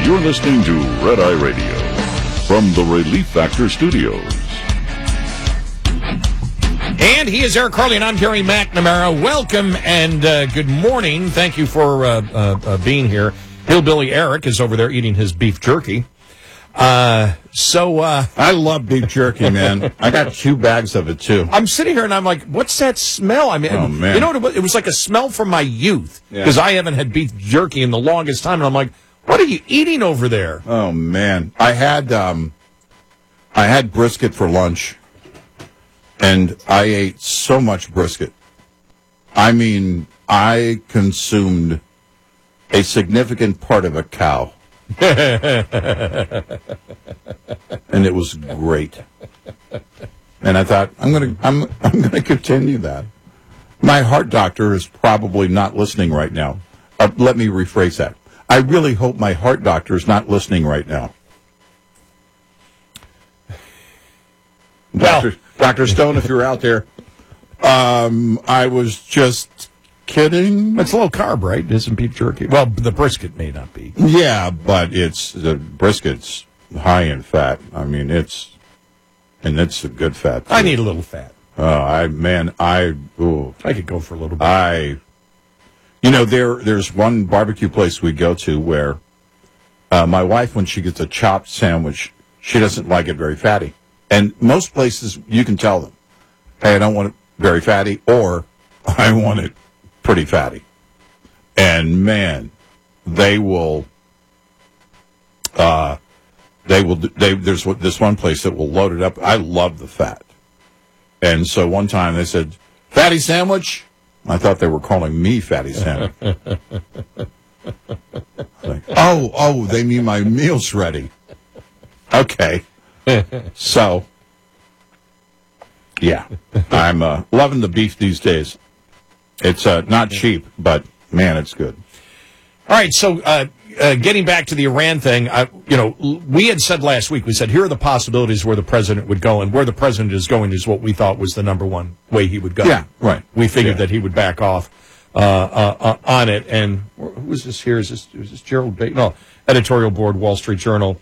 You're listening to Red Eye Radio from the Relief Factor Studios. And he is Eric Carly, and I'm Gary McNamara. Welcome and good morning. Thank you for being here. Hillbilly Eric is over there eating his beef jerky. I love beef jerky, man. I got 2 bags of it, too. I'm sitting here, and I'm like, what's that smell? I mean, oh, man. You know what it was? It was like a smell from my youth, because I haven't had beef jerky in the longest time, and I'm like, what are you eating over there? Oh, man. I had brisket for lunch, and I ate so much brisket. I mean, I consumed a significant part of a cow. And it was great. And I thought, I'm gonna continue that. My heart doctor is probably not listening right now. Let me rephrase that. I really hope my heart doctor is not listening right now. Well, Dr. Stone, if you're out there, I was just kidding. It's low carb, right? Isn't beef jerky? Well, the brisket may not be. Yeah, but the brisket's high in fat. I mean, it's a good fat, too. I need a little fat. I could go for a little bit. There's one barbecue place we go to where my wife, when she gets a chopped sandwich, she doesn't like it very fatty. And most places, you can tell them, hey, I don't want it very fatty, or I want it pretty fatty. And, man, there's this one place that will load it up. I love the fat. And so one time they said, fatty sandwich? I thought they were calling me fatty sandwich. Like, oh, they mean my meal's ready. Okay. So, yeah, I'm loving the beef these days. It's not cheap, but, man, it's good. All right, so getting back to the Iran thing, we had said last week, we said, here are the possibilities where the president would go, and where the president is going is what we thought was the number one way he would go. Yeah, right. We figured that he would back off on it. And who is this here? Is this Gerald Baker? No, editorial board, Wall Street Journal.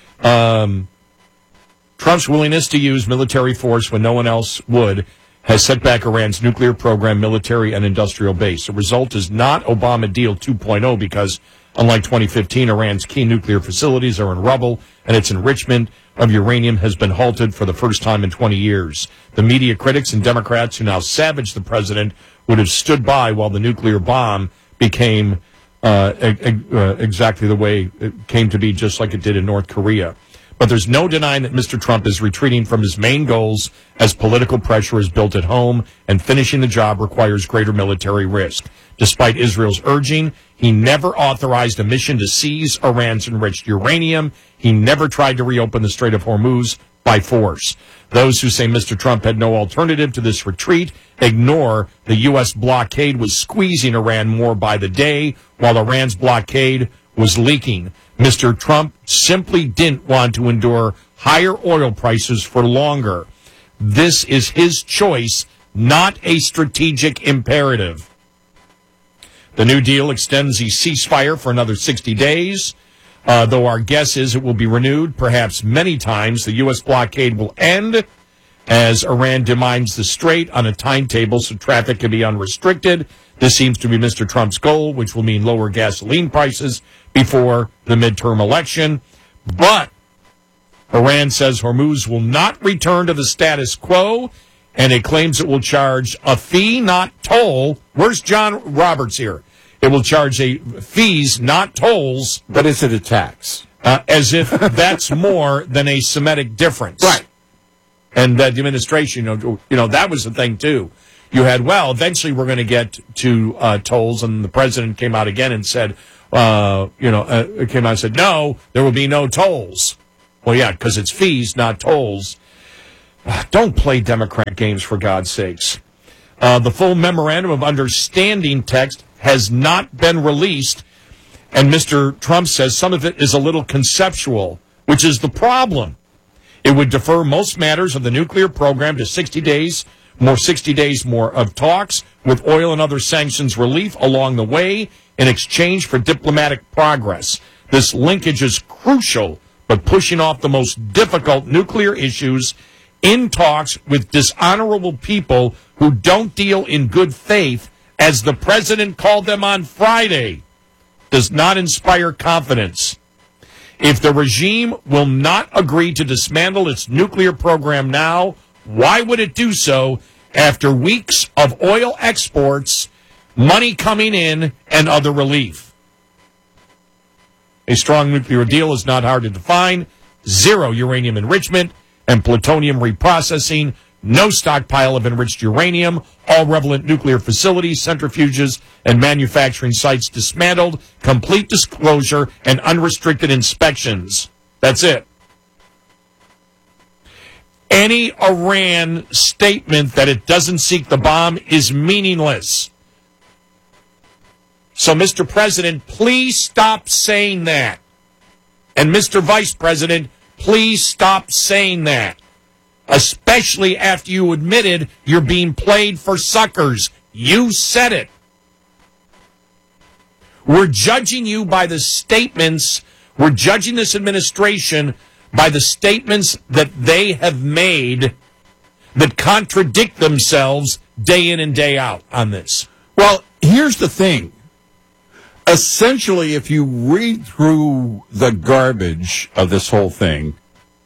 Trump's willingness to use military force when no one else would has set back Iran's nuclear program, military, and industrial base. The result is not Obama Deal 2.0 because, unlike 2015, Iran's key nuclear facilities are in rubble, and its enrichment of uranium has been halted for the first time in 20 years. The media critics and Democrats who now savage the president would have stood by while the nuclear bomb became exactly the way it came to be, just like it did in North Korea. But there's no denying that Mr. Trump is retreating from his main goals as political pressure is built at home, and finishing the job requires greater military risk. Despite Israel's urging, he never authorized a mission to seize Iran's enriched uranium. He never tried to reopen the Strait of Hormuz by force. Those who say Mr. Trump had no alternative to this retreat ignore the U.S. blockade was squeezing Iran more by the day, while Iran's blockade was leaking. Mr. Trump simply didn't want to endure higher oil prices for longer. This is his choice, not a strategic imperative. The new deal extends the ceasefire for another 60 days, though our guess is it will be renewed perhaps many times. The U.S. blockade will end as Iran demines the strait on a timetable so traffic can be unrestricted. This seems to be Mr. Trump's goal, which will mean lower gasoline prices before the midterm election. But Iran says Hormuz will not return to the status quo, and it claims it will charge a fee, not toll. Where's John Roberts here? It will charge fees, not tolls. But is it a tax? As if that's more than a Semitic difference. Right. And the administration, that was the thing, too. You had, eventually we're going to get to tolls, and the president came out again and said, no, there will be no tolls. Well, yeah, because it's fees, not tolls. Don't play Democrat games, for God's sakes. The full memorandum of understanding text has not been released, and Mr. Trump says some of it is a little conceptual, which is the problem. It would defer most matters of the nuclear program to 60 days more of talks with oil and other sanctions relief along the way in exchange for diplomatic progress. this linkage is crucial, but pushing off the most difficult nuclear issues in talks with dishonorable people who don't deal in good faith, as the president called them on Friday, does not inspire confidence. If the regime will not agree to dismantle its nuclear program now, why would it do so after weeks of oil exports, money coming in, and other relief? A strong nuclear deal is not hard to define. 0 uranium enrichment and plutonium reprocessing. No stockpile of enriched uranium. All relevant nuclear facilities, centrifuges, and manufacturing sites dismantled. Complete disclosure and unrestricted inspections. That's it. Any Iran statement that it doesn't seek the bomb is meaningless. So, Mr. President, please stop saying that. And Mr. Vice President, please stop saying that. Especially after you admitted you're being played for suckers. You said it. We're judging you by the statements. We're judging this administration by the statements that they have made that contradict themselves day in and day out on this. Well, here's the thing. Essentially, if you read through the garbage of this whole thing,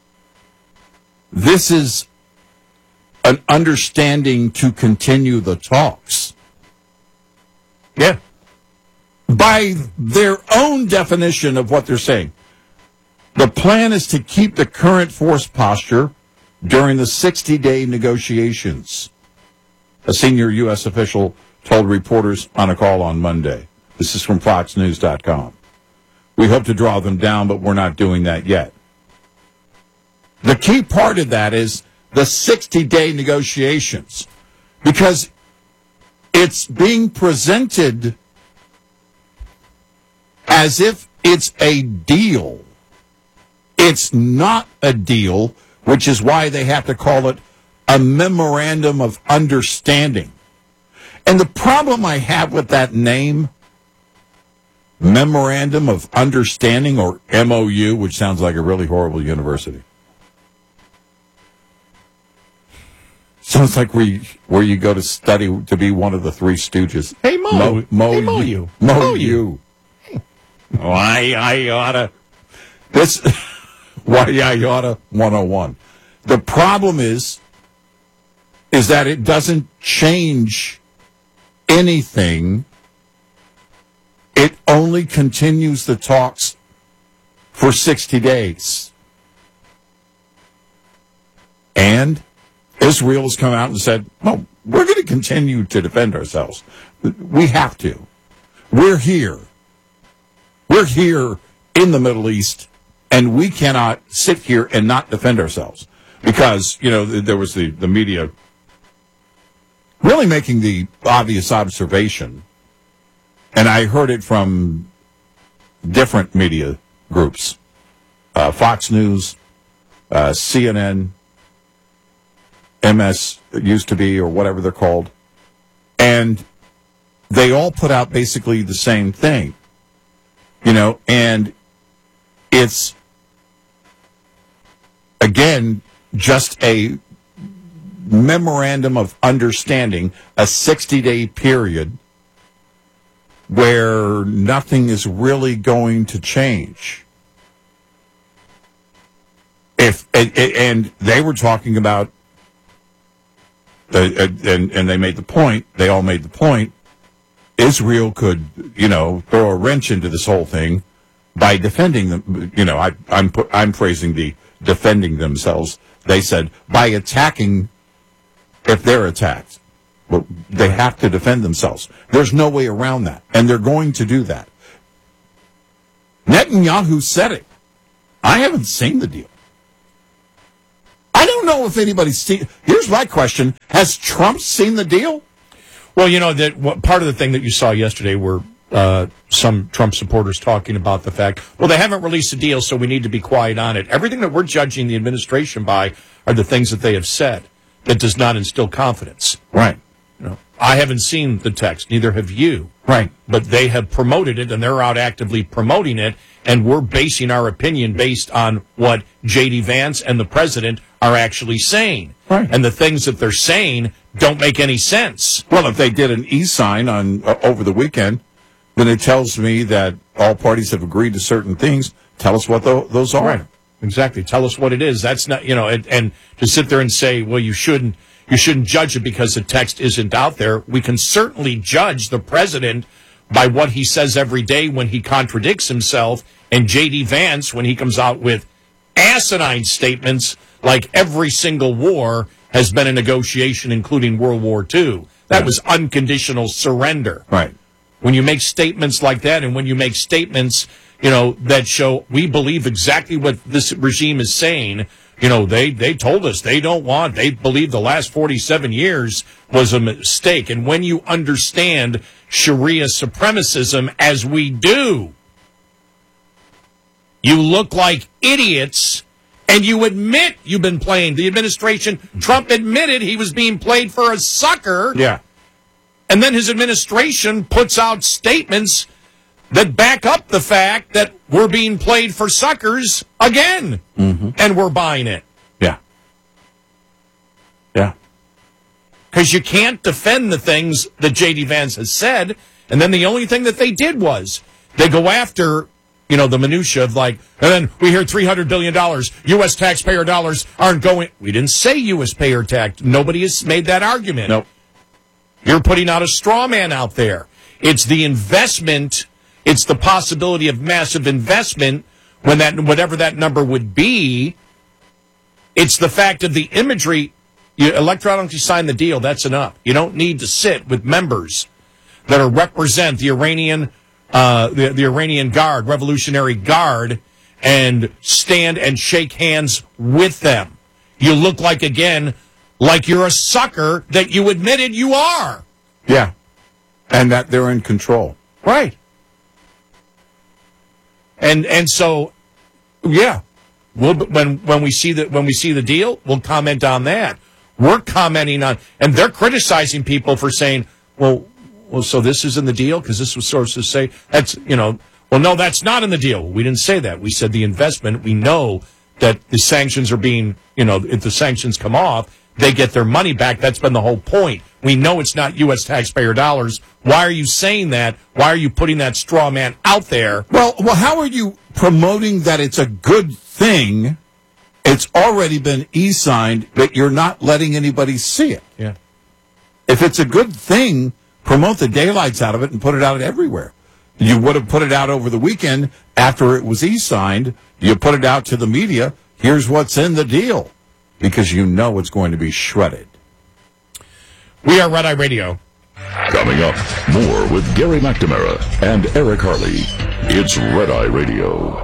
this is an understanding to continue the talks. Yeah. By their own definition of what they're saying. The plan is to keep the current force posture during the 60-day negotiations, a senior U.S. official told reporters on a call on Monday. This is from FoxNews.com. We hope to draw them down, but we're not doing that yet. The key part of that is the 60-day negotiations, because it's being presented as if it's a deal. It's not a deal, which is why they have to call it a memorandum of understanding. And the problem I have with that name, Memorandum of Understanding, or MOU, which sounds like a really horrible university. Sounds like where you go to study to be one of the Three Stooges. Hey, Mo you. Why I oughta. This, why I oughta 101. The problem is that it doesn't change anything. It only continues the talks for 60 days. And Israel has come out and said, well, we're going to continue to defend ourselves. We have to. We're here. We're here in the Middle East, and we cannot sit here and not defend ourselves. Because, you know, there was the media really making the obvious observation, and I heard it from different media groups, Fox News, CNN, MS, it used to be, or whatever they're called, and they all put out basically the same thing, you know, and it's, again, just a memorandum of understanding, a 60-day period where nothing is really going to change. And they were talking about, and they made the point, they all made the point, Israel could, you know, throw a wrench into this whole thing by defending them. You know, I'm phrasing the defending themselves. They said by attacking if they're attacked. Well, they have to defend themselves. There's no way around that, and they're going to do that. Netanyahu said it. I haven't seen the deal. I don't know if anybody's seen. Here's my question: has Trump seen the deal? Well, you know, part of the thing that you saw yesterday were some Trump supporters talking about the fact, well, they haven't released a deal, so we need to be quiet on it. Everything that we're judging the administration by are the things that they have said that does not instill confidence. Right. I haven't seen the text, neither have you. Right. But they have promoted it, and they're out actively promoting it, and we're basing our opinion based on what J.D. Vance and the president are actually saying. Right. And the things that they're saying don't make any sense. Well, if they did an e-sign on over the weekend, then it tells me that all parties have agreed to certain things. Tell us what those are. Right. Exactly. Tell us what it is. That's not, and to sit there and say, well, you shouldn't judge it because the text isn't out there. We can certainly judge the president by what he says every day when he contradicts himself, and J.D. Vance when he comes out with asinine statements like every single war has been a negotiation, including World War II. That was unconditional surrender. Right. When you make statements like that, and when you make statements, that show we believe exactly what this regime is saying, they told us they believe the last 47 years was a mistake. And when you understand Sharia supremacism as we do, you look like idiots, and you admit you've been playing. The administration, Trump admitted he was being played for a sucker. Yeah. And then his administration puts out statements that back up the fact that we're being played for suckers again, and we're buying it. Yeah. Yeah. Because you can't defend the things that J.D. Vance has said, and then the only thing that they did was they go after, the minutia of and then we hear $300 billion, U.S. taxpayer dollars aren't going. We didn't say U.S. payer tax. Nobody has made that argument. Nope. You're putting out a straw man out there. It's the investment. It's the possibility of massive investment when whatever that number would be. It's the fact of the imagery. You electronically sign the deal. That's enough. You don't need to sit with members that represent the Iranian, the Iranian Guard, Revolutionary Guard, and stand and shake hands with them. You look like you're a sucker that you admitted you are. Yeah. And that they're in control. Right. And so, yeah, when we see the deal, we'll comment on that. We're commenting on, and they're criticizing people for saying, well, so this is in the deal because this was supposed to say that's well, no, that's not in the deal. We didn't say that. We said the investment. We know that the sanctions are being, if the sanctions come off, they get their money back. That's been the whole point. We know it's not U.S. taxpayer dollars. Why are you saying that? Why are you putting that straw man out there? Well, how are you promoting that it's a good thing? It's already been e-signed, but you're not letting anybody see it. Yeah. If it's a good thing, promote the daylights out of it and put it out everywhere. You would have put it out over the weekend after it was e-signed. You put it out to the media. Here's what's in the deal. Because it's going to be shredded. We are Red Eye Radio. Coming up, more with Gary McNamara and Eric Harley. It's Red Eye Radio.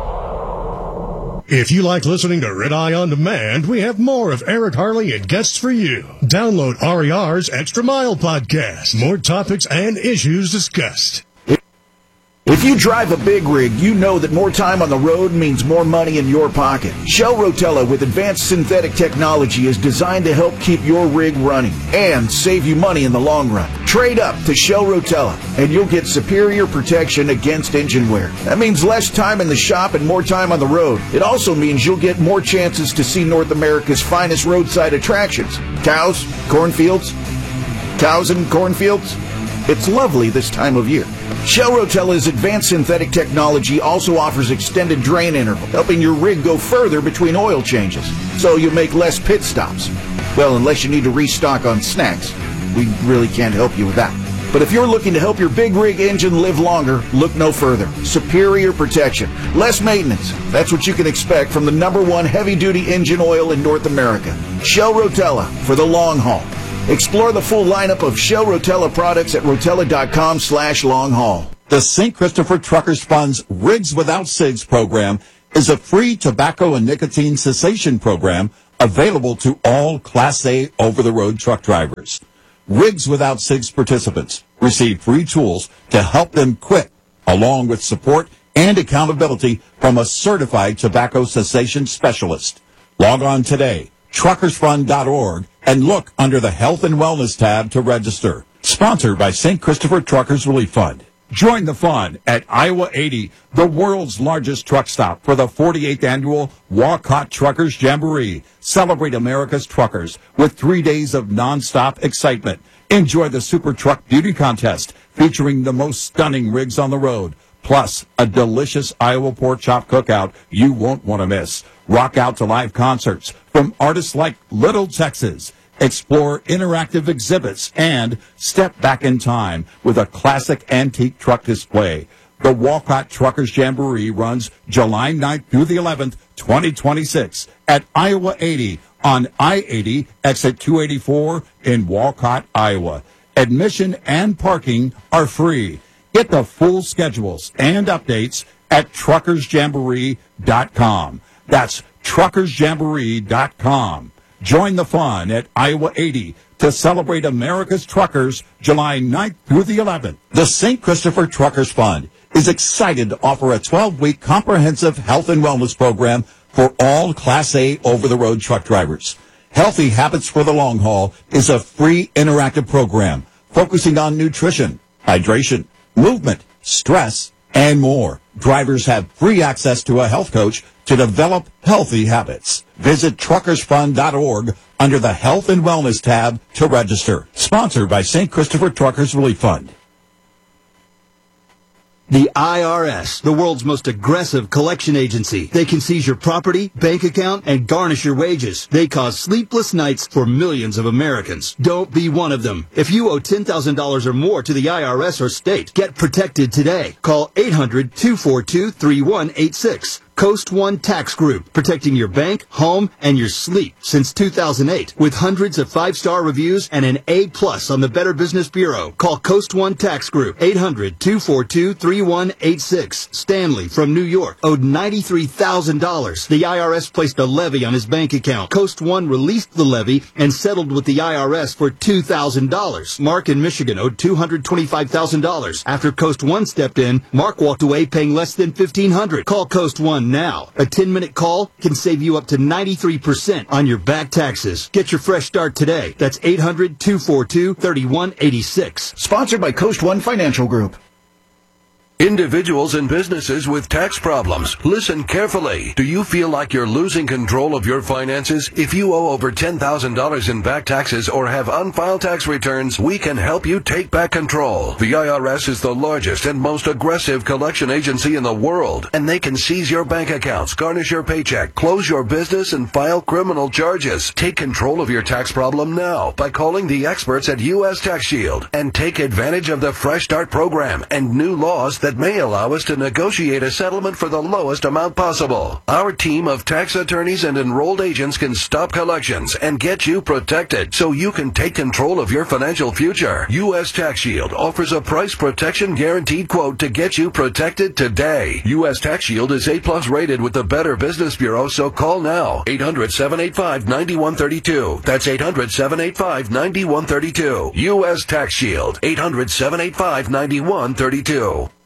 If you like listening to Red Eye On Demand, we have more of Eric Harley and guests for you. Download RER's Extra Mile podcast. More topics and issues discussed. If you drive a big rig, you know that more time on the road means more money in your pocket. Shell Rotella with advanced synthetic technology is designed to help keep your rig running and save you money in the long run. Trade up to Shell Rotella and you'll get superior protection against engine wear. That means less time in the shop and more time on the road. It also means you'll get more chances to see North America's finest roadside attractions. Cows, cornfields, cows and cornfields. It's lovely this time of year. Shell Rotella's advanced synthetic technology also offers extended drain interval, helping your rig go further between oil changes, so you make less pit stops. Well, unless you need to restock on snacks. We really can't help you with that. But if you're looking to help your big rig engine live longer, look no further. Superior protection, less maintenance. That's what you can expect from the #1 heavy-duty engine oil in North America. Shell Rotella for the long haul. Explore the full lineup of Shell Rotella products at rotella.com/long-haul. The St. Christopher Truckers Fund's Rigs Without Cigs program is a free tobacco and nicotine cessation program available to all Class A over-the-road truck drivers. Rigs Without Cigs participants receive free tools to help them quit, along with support and accountability from a certified tobacco cessation specialist. Log on today truckersfund.org and look under the Health and Wellness tab to register. Sponsored by St. Christopher Truckers Relief Fund. Join the fun at Iowa 80, the world's largest truck stop, for the 48th annual Walcott Truckers Jamboree. Celebrate America's truckers with 3 days of nonstop excitement. Enjoy the Super Truck Beauty Contest featuring the most stunning rigs on the road, plus a delicious Iowa pork chop cookout you won't want to miss. Rock out to live concerts from artists like Little Texas. Explore interactive exhibits and step back in time with a classic antique truck display. The Walcott Truckers Jamboree runs July 9th through the 11th, 2026 at Iowa 80 on I-80, exit 284 in Walcott, Iowa. Admission and parking are free. Get the full schedules and updates at truckersjamboree.com. That's truckersjamboree.com. Join the fun at Iowa 80 to celebrate America's truckers July 9th through the 11th. The St. Christopher Truckers Fund is excited to offer a 12-week comprehensive health and wellness program for all Class A over-the-road truck drivers. Healthy Habits for the Long Haul is a free interactive program focusing on nutrition, hydration, movement, stress, and more. Drivers have free access to a health coach to develop healthy habits. Visit truckersfund.org under the Health and Wellness tab to register. Sponsored by St. Christopher Truckers Relief Fund. The IRS, the world's most aggressive collection agency. They can seize your property, bank account, and garnish your wages. They cause sleepless nights for millions of Americans. Don't be one of them. If you owe $10,000 or more to the IRS or state, get protected today. Call 800-242-3186. Coast One Tax Group, protecting your bank, home, and your sleep since 2008. With hundreds of 5-star reviews and an A+ on the Better Business Bureau. Call Coast One Tax Group, 800-242-3186. Stanley from New York owed $93,000. The IRS placed a levy on his bank account. Coast One released the levy and settled with the IRS for $2,000. Mark in Michigan owed $225,000. After Coast One stepped in, Mark walked away paying less than $1,500. Call Coast One now. A 10-minute call can save you up to 93% on your back taxes. Get your fresh start today. That's 800-242-3186. Sponsored by Coast One Financial Group. Individuals and businesses with tax problems, listen carefully. Do you feel like you're losing control of your finances? If you owe over $10,000 in back taxes or have unfiled tax returns, we can help you take back control. The IRS is the largest and most aggressive collection agency in the world, and they can seize your bank accounts, garnish your paycheck, close your business, and file criminal charges. Take control of your tax problem now by calling the experts at U.S. Tax Shield and take advantage of the Fresh Start program and new laws that may allow us to negotiate a settlement for the lowest amount possible. Our team of tax attorneys and enrolled agents can stop collections and get you protected so you can take control of your financial future. U.S. Tax Shield offers a price protection guaranteed quote to get you protected today. U.S. Tax Shield is A+ rated with the Better Business Bureau, so call now. 800-785-9132. That's 800-785-9132. U.S. Tax Shield. 800-785-9132.